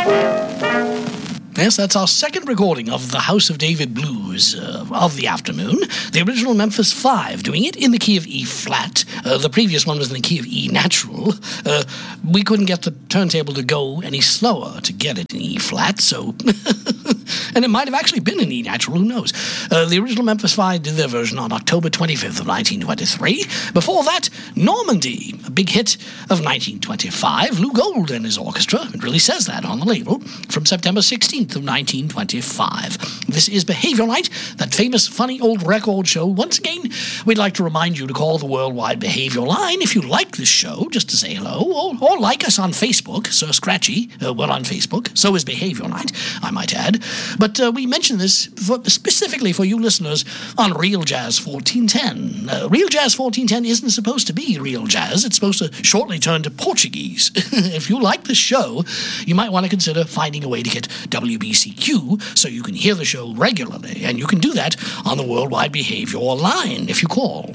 Yes, that's our second recording of the House of David Blues of the afternoon. The original Memphis 5, doing it in the key of E flat. The previous one was in the key of E natural. We couldn't get the turntable to go any slower to get it in E flat, so... and it might have actually been in E natural, who knows. The original Memphis 5 did their version on October 25th of 1923. Before that, Normandy, a big hit of 1925. Lou Gold and his orchestra, it really says that on the label, from September 16th of 1925. This is Behavior Night, that famous funny old record show. Once again, we'd like to remind you to call the Worldwide Behavior Line if you like this show, just to say hello, or like us on Facebook. Sir Scratchy, we're on Facebook. So is Behavior Night, I might add. But we mention this specifically for you listeners on Real Jazz 1410. Real Jazz 1410 isn't supposed to be real jazz. It's supposed to shortly turn to Portuguese. If you like this show, you might want to consider finding a way to get WBCQ so you can hear the show regularly. And you can do that on the Worldwide Behavior Line if you call